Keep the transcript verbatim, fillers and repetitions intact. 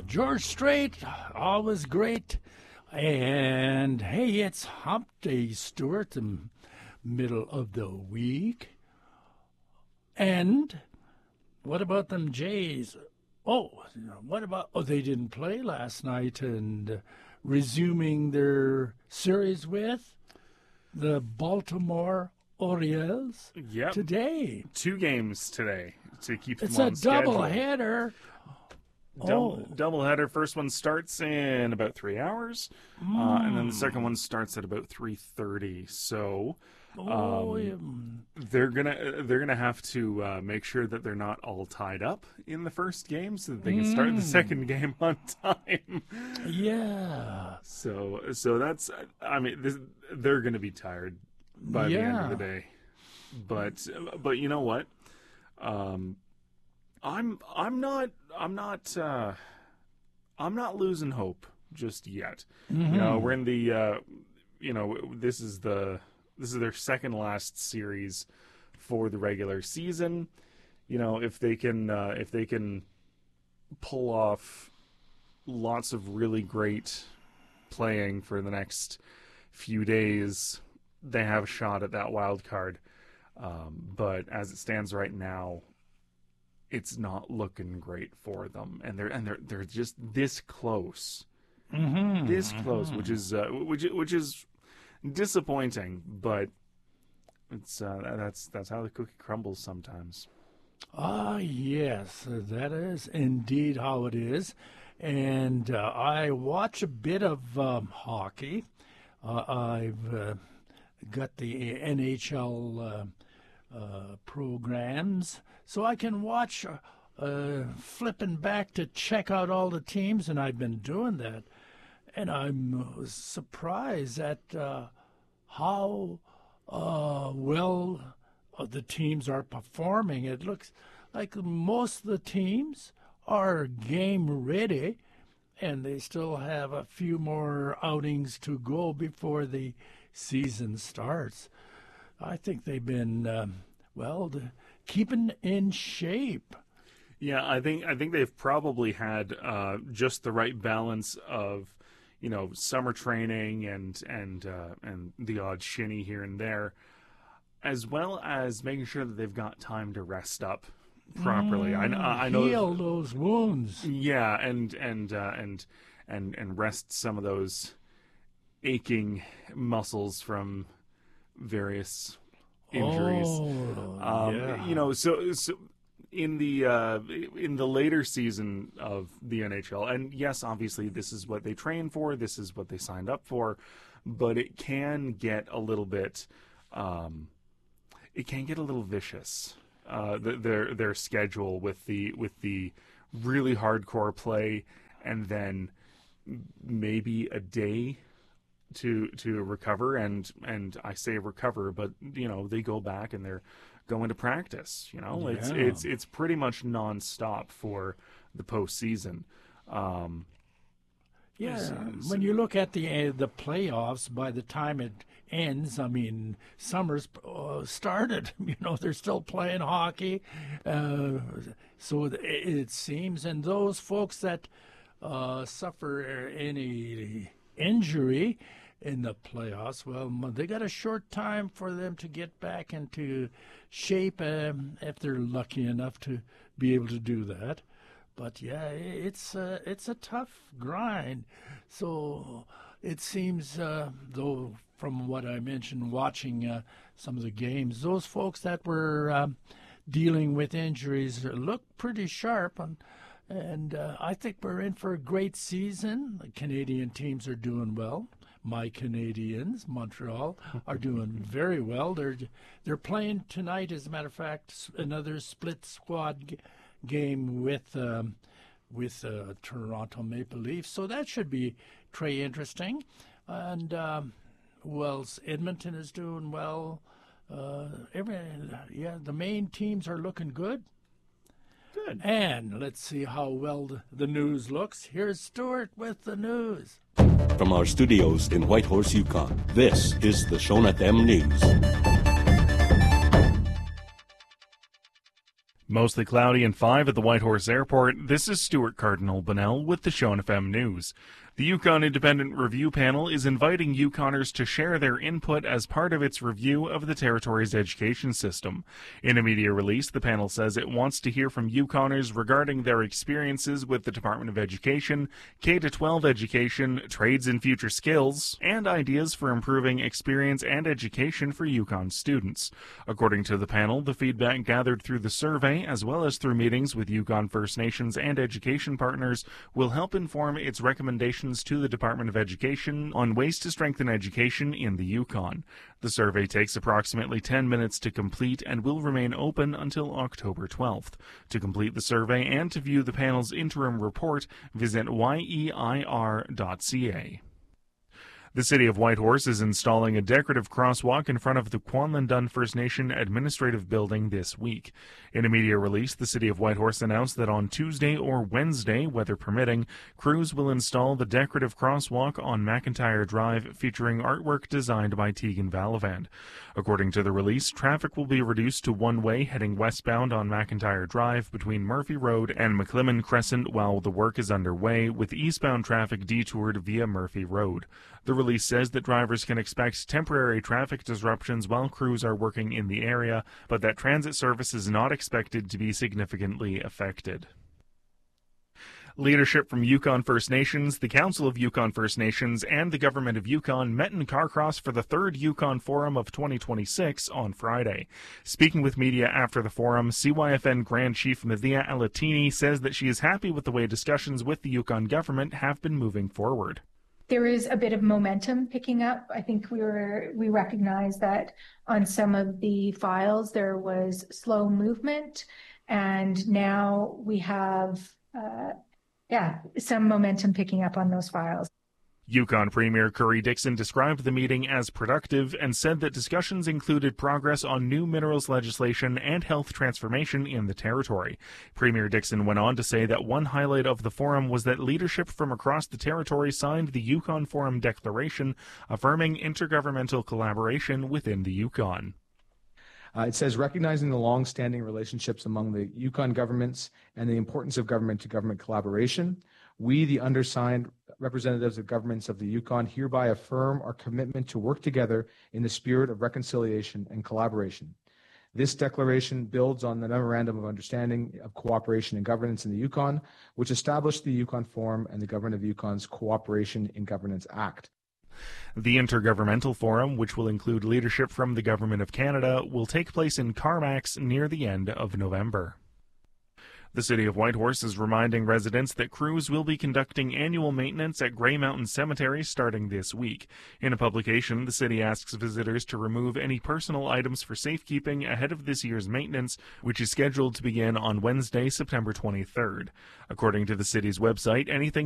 George Strait, always great. And hey, it's Hump Day, Stuart, the middle of the week. And what about them Jays? Oh, what about, oh, they didn't play last night and uh, resuming their series with the Baltimore Orioles yep. today. Two games today to keep them it's on a schedule. double header. Double, oh. double header. First one starts in about three hours, mm. uh, and then the second one starts at about three thirty. So um, oh, yeah. they're gonna they're gonna have to uh, make sure that they're not all tied up in the first game, so that they can mm. start the second game on time. Yeah. So so that's I mean this, they're gonna be tired by yeah. the end of the day, but but you know what? Um, I'm I'm not I'm not uh, I'm not losing hope just yet. Mm-hmm. You know, we're in the uh, you know this is the this is their second last series for the regular season. You know, if they can uh, if they can pull off lots of really great playing for the next few days, they have a shot at that wild card. Um, but as it stands right now, it's not looking great for them, and they're and they're they're just this close, mm-hmm. this close, mm-hmm. which is uh, which which is disappointing. But it's uh, that's that's how the cookie crumbles sometimes. Ah, yes, that is indeed how it is. And uh, I watch a bit of um, hockey. Uh, I've uh, got the N H L uh, uh, programs, so I can watch uh, uh, flipping back to check out all the teams, and I've been doing that. And I'm surprised at uh, how uh, well uh, the teams are performing. It looks like most of the teams are game ready, and they still have a few more outings to go before the season starts. I think they've been, um, well, the, keeping in shape. Yeah, I think I think they've probably had uh, just the right balance of, you know, summer training and and uh, and the odd shinny here and there, as well as making sure that they've got time to rest up properly. Mm, I, I know heal those wounds. Yeah, and and uh, and and and rest some of those aching muscles from various injuries. Oh, um, yeah. You know, so so in the uh, in the later season of the N H L, and yes, obviously this is what they train for, this is what they signed up for, but it can get a little bit, um, it can get a little vicious. Uh, the, their their schedule with the with the really hardcore play, and then maybe a day to to recover, and and I say recover, but you know they go back and they're going to practice. You know, yeah. it's it's it's pretty much nonstop for the postseason. Um, Yeah, so, when you look at the uh, the playoffs, by the time it ends, I mean, summer's uh, started. You know, they're still playing hockey, uh, so it, it seems. And those folks that uh, suffer any injury in the playoffs, well, they got a short time for them to get back into shape, um, if they're lucky enough to be able to do that. But yeah, it's uh, it's a tough grind. So it seems, uh, though, from what I mentioned, watching uh, some of the games, those folks that were um, dealing with injuries look pretty sharp, and and uh, I think we're in for a great season. The Canadian teams are doing well. My Canadians, Montreal, are doing very well. They're they're playing tonight, as a matter of fact, another split squad g- game with um, with uh, Toronto Maple Leafs, so that should be très interesting. And um, who else? Edmonton is doing well. Uh, every yeah, the main teams are looking good. Good. And let's see how well the, the news looks. Here's Stuart with the news. From our studios in Whitehorse, Yukon, this is the Shon F M News. Mostly cloudy and five at the Whitehorse Airport. This is Stuart Cardinal Bunnell with the Show F M News. The Yukon Independent Review Panel is inviting Yukoners to share their input as part of its review of the territory's education system. In a media release, the panel says it wants to hear from Yukoners regarding their experiences with the Department of Education, K through twelve education, trades and future skills, and ideas for improving experience and education for Yukon students. According to the panel, the feedback gathered through the survey, as well as through meetings with Yukon First Nations and education partners, will help inform its recommendations to the Department of Education on ways to strengthen education in the Yukon. The survey takes approximately ten minutes to complete and will remain open until October twelfth. To complete the survey and to view the panel's interim report, visit y e i r dot c a. The City of Whitehorse is installing a decorative crosswalk in front of the Kwanlin First Nation Administrative Building this week. In a media release, the City of Whitehorse announced that on Tuesday or Wednesday, weather permitting, crews will install the decorative crosswalk on McIntyre Drive featuring artwork designed by Tegan Valavand. According to the release, traffic will be reduced to one way heading westbound on McIntyre Drive between Murphy Road and McClimmon Crescent while the work is underway, with eastbound traffic detoured via Murphy Road. The release says that drivers can expect temporary traffic disruptions while crews are working in the area, but that transit service is not expected to be significantly affected. Leadership from Yukon First Nations, the Council of Yukon First Nations, and the Government of Yukon met in Carcross for the third Yukon Forum of twenty twenty-six on Friday. Speaking with media after the forum, C Y F N Grand Chief Mithia Alatini says that she is happy with the way discussions with the Yukon government have been moving forward. There is a bit of momentum picking up. I think we were we recognize that on some of the files there was slow movement, and now we have uh, yeah some momentum picking up on those files. Yukon Premier Currie Dixon described the meeting as productive and said that discussions included progress on new minerals legislation and health transformation in the territory. Premier Dixon went on to say that one highlight of the forum was that leadership from across the territory signed the Yukon Forum Declaration, affirming intergovernmental collaboration within the Yukon. Uh, it says, recognizing the long-standing relationships among the Yukon governments and the importance of government-to-government collaboration, we, the undersigned representatives of governments of the Yukon, hereby affirm our commitment to work together in the spirit of reconciliation and collaboration. This declaration builds on the Memorandum of Understanding of Cooperation and Governance in the Yukon, which established the Yukon Forum and the Government of Yukon's Cooperation in Governance Act. The Intergovernmental Forum, which will include leadership from the Government of Canada, will take place in Carmacks near the end of November. The City of Whitehorse is reminding residents that crews will be conducting annual maintenance at Grey Mountain Cemetery starting this week. In a publication, the city asks visitors to remove any personal items for safekeeping ahead of this year's maintenance, which is scheduled to begin on Wednesday, September twenty-third. According to the city's website, anything